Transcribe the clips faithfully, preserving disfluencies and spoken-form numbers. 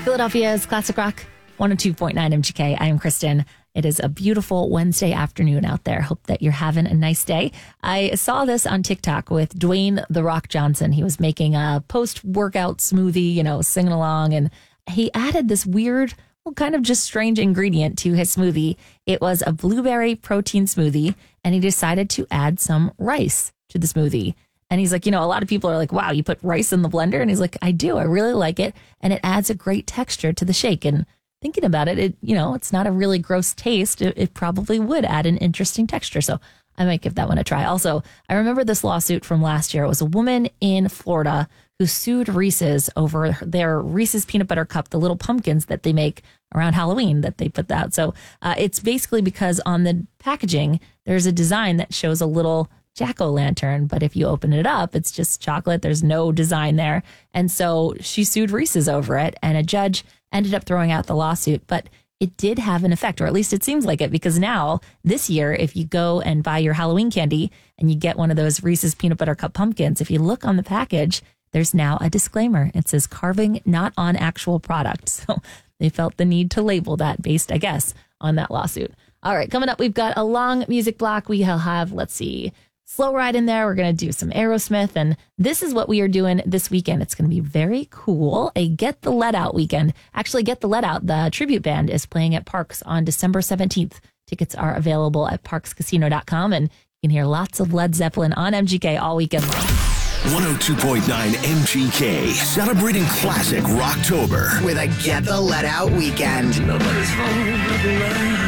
Philadelphia's Classic Rock, one oh two point nine M G K. I am Kristen. It is a beautiful Wednesday afternoon out there. Hope that you're having a nice day. I saw this on TikTok with Dwayne The Rock Johnson. He was making a post-workout smoothie, you know, singing along, and he added this weird, well, kind of just strange ingredient to his smoothie. It was a blueberry protein smoothie, and he decided to add some rice to the smoothie. And he's like, you know, a lot of people are like, wow, you put rice in the blender? And he's like, I do. I really like it. And it adds a great texture to the shake. And thinking about it, it, you know, it's not a really gross taste. It, it probably would add an interesting texture. So I might give that one a try. Also, I remember this lawsuit from last year. It was a woman in Florida who sued Reese's over their Reese's Peanut Butter Cup, the little pumpkins that they make around Halloween that they put out. So uh, it's basically because on the packaging, there's a design that shows a little jack-o'-lantern, but if you open it up, it's just chocolate. There's no design there. And so she sued Reese's over it, and a judge ended up throwing out the lawsuit, but it did have an effect, or at least it seems like it, because now this year, if you go and buy your Halloween candy and you get one of those Reese's Peanut Butter Cup pumpkins, if you look on the package, there's now a disclaimer. It says carving not on actual product. So they felt the need to label that based, I guess, on that lawsuit. All right, coming up, we've got a long music block. We have, let's see, Slow Ride in there. We're going to do some Aerosmith. And this is what we are doing this weekend. It's going to be very cool. A Get the Let Out weekend. Actually, Get the Let Out, the tribute band, is playing at Parks on December seventeenth. Tickets are available at parks casino dot com. And you can hear lots of Led Zeppelin on M G K all weekend long. one oh two point nine M G K, celebrating classic Rocktober with a Get the Let Out weekend. Nobody's home.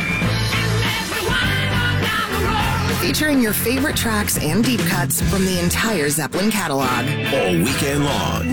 Featuring your favorite tracks and deep cuts from the entire Zeppelin catalog. All weekend long.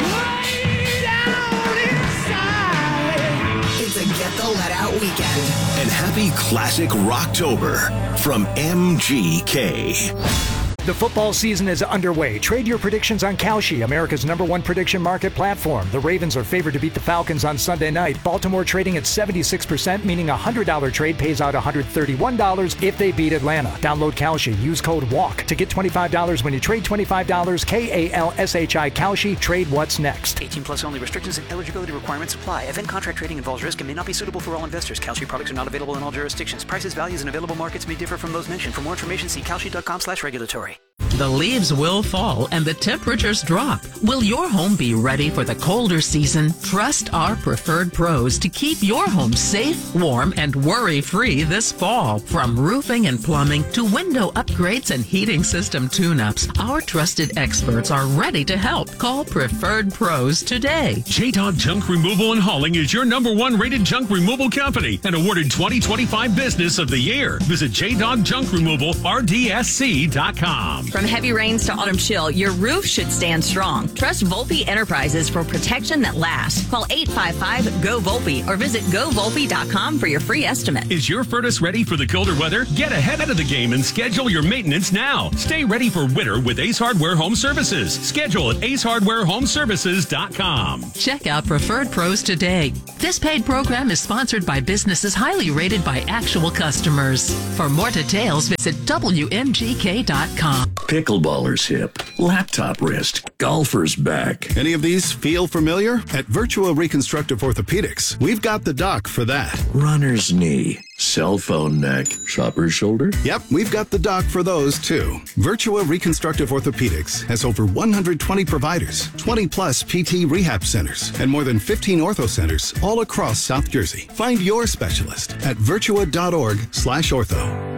It's a Get the Let Out weekend. And happy classic Rocktober from M G K. The football season is underway. Trade your predictions on Kalshi, America's number one prediction market platform. The Ravens are favored to beat the Falcons on Sunday night. Baltimore trading at seventy-six percent, meaning a one hundred dollars trade pays out one hundred thirty-one dollars if they beat Atlanta. Download Kalshi. Use code WALK to get twenty-five dollars when you trade twenty-five dollars. K A L S H I Kalshi. Trade what's next. eighteen plus only. Restrictions and eligibility requirements apply. Event contract trading involves risk and may not be suitable for all investors. Kalshi products are not available in all jurisdictions. Prices, values, and available markets may differ from those mentioned. For more information, see kalshi dot com slash regulatory. The leaves will fall and the temperatures drop. Will your home be ready for the colder season? Trust our preferred pros to keep your home safe, warm, and worry-free this fall. From roofing and plumbing to window upgrades and heating system tune-ups, our trusted experts are ready to help. Call Preferred Pros today. J-Dog Junk Removal and Hauling is your number one rated junk removal company and awarded twenty twenty-five Business of the Year. Visit J Dog Junk Removal R D S C dot com. From heavy rains to autumn chill, your roof should stand strong. Trust Volpe Enterprises for protection that lasts. Call eight five five, G O, Volpe or visit go volpe dot com for your free estimate. Is your furnace ready for the colder weather? Get ahead of the game and schedule your maintenance now. Stay ready for winter with Ace Hardware Home Services. Schedule at ace hardware home services dot com. Check out Preferred Pros today. This paid program is sponsored by businesses highly rated by actual customers. For more details, visit W M G K dot com. Pickleballer's hip, laptop wrist, golfer's back. Any of these feel familiar? At Virtua Reconstructive Orthopedics, we've got the doc for that. Runner's knee, cell phone neck, shopper's shoulder. Yep, we've got the doc for those too. Virtua Reconstructive Orthopedics has over one hundred twenty providers, twenty plus P T rehab centers, and more than fifteen ortho centers all across South Jersey. Find your specialist at virtua dot org slash ortho.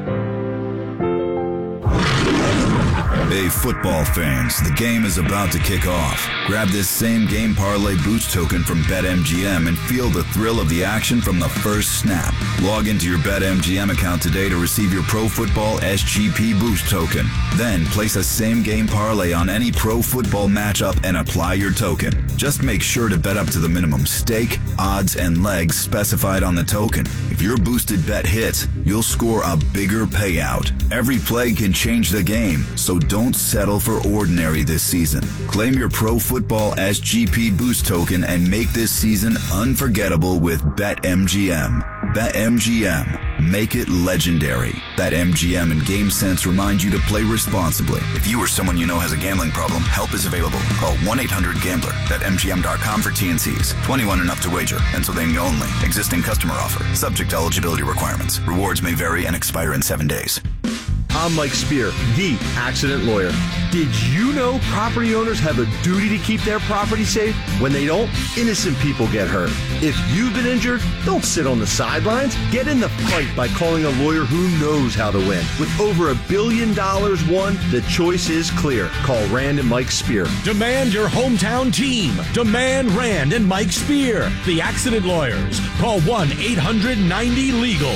Hey, football fans, the game is about to kick off. Grab this same game parlay boost token from BetMGM and feel the thrill of the action from the first snap. Log into your BetMGM account today to receive your Pro Football S G P boost token. Then place a same game parlay on any pro football matchup and apply your token. Just make sure to bet up to the minimum stake, odds, and legs specified on the token. If your boosted bet hits, you'll score a bigger payout. Every play can change the game, so don't settle for ordinary this season. Claim your Pro Football S G P boost token and make this season unforgettable with BetMGM. BetMGM. make it legendary. That M G M and GameSense remind you to play responsibly. If you or someone you know has a gambling problem, help is available. Call one eight hundred gambler at M G M dot com for T and C's. twenty-one and up to wager. Pennsylvania only. Existing customer offer. Subject to eligibility requirements. Rewards may vary and expire in seven days. I'm Mike Spear, the accident lawyer. Did you know property owners have a duty to keep their property safe? When they don't, innocent people get hurt. If you've been injured, don't sit on the sidelines. Get in the fight by calling a lawyer who knows how to win. With over a billion dollars won, the choice is clear. Call Rand and Mike Spear. Demand your hometown team. Demand Rand and Mike Spear, the accident lawyers. Call one eight hundred ninety legal.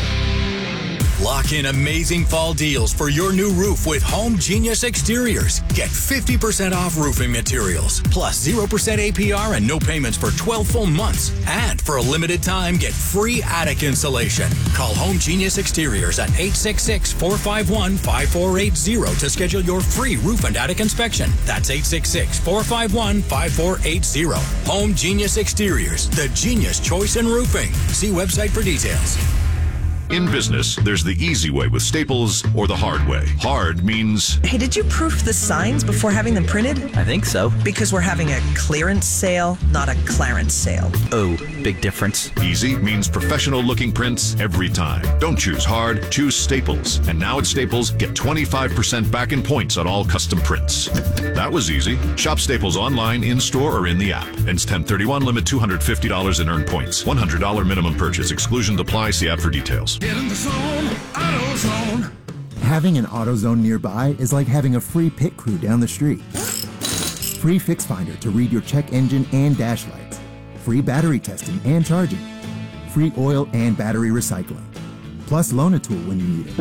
Lock in amazing fall deals for your new roof with Home Genius Exteriors. Get fifty percent off roofing materials, plus zero percent A P R and no payments for twelve full months. And for a limited time, get free attic insulation. Call Home Genius Exteriors at eight six six, four five one, five four eight zero to schedule your free roof and attic inspection. That's eight six six, four five one, five four eight zero. Home Genius Exteriors, the genius choice in roofing. See website for details. In business, there's the easy way with Staples or the hard way. Hard means... Hey, did you proof the signs before having them printed? I think so. Because we're having a clearance sale, not a clarence sale. Oh, big difference. Easy means professional-looking prints every time. Don't choose hard, choose Staples. And now at Staples, get twenty-five percent back in points on all custom prints. That was easy. Shop Staples online, in-store, or in the app. Ends ten thirty-one, limit two hundred fifty dollars in earned points. one hundred dollars minimum purchase. Exclusions apply. See app for details. Get in the zone, AutoZone. Having an AutoZone nearby is like having a free pit crew down the street. Free Fix Finder to read your check engine and dash lights. Free battery testing and charging. Free oil and battery recycling. Plus Loan-A-Tool when you need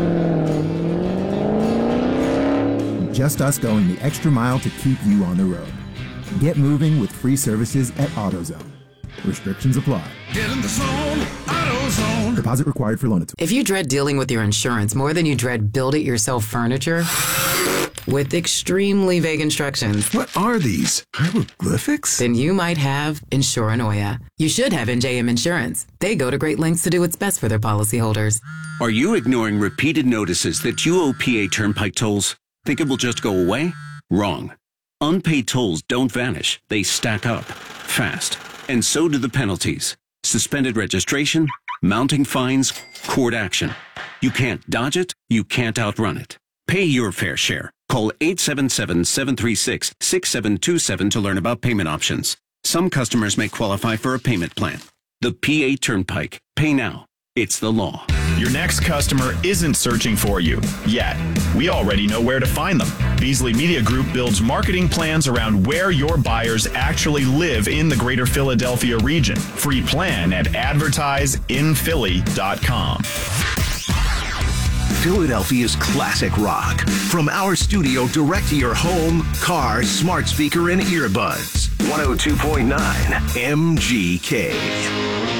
it. Just us going the extra mile to keep you on the road. Get moving with free services at AutoZone. Restrictions apply. Get in the zone, AutoZone. Deposit required for Loan-A-Tool. If you dread dealing with your insurance more than you dread build-it-yourself furniture, with extremely vague instructions. What are these? Hieroglyphics? Then you might have Insuranoia. You should have N J M Insurance. They go to great lengths to do what's best for their policyholders. Are you ignoring repeated notices that you owe P A Turnpike tolls? Think it will just go away? Wrong. Unpaid tolls don't vanish. They stack up fast. And so do the penalties. Suspended registration, mounting fines, court action. You can't dodge it. You can't outrun it. Pay your fair share. Call eight seven seven, seven three six, six seven two seven to learn about payment options. Some customers may qualify for a payment plan. The P A Turnpike. Pay now. It's the law. Your next customer isn't searching for you yet. We already know where to find them. Beasley Media Group builds marketing plans around where your buyers actually live in the greater Philadelphia region. Free plan at advertise in philly dot com. Philadelphia's classic rock. From our studio direct to your home, car, smart speaker, and earbuds. one oh two point nine M G K.